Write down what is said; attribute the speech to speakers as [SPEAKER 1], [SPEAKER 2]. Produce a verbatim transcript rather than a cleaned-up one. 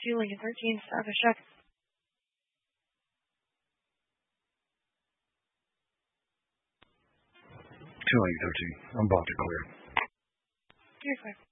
[SPEAKER 1] two, Lincoln thirteen, Starfish check.
[SPEAKER 2] two Lincoln thirteen. I'm about to clear.
[SPEAKER 1] You're clear.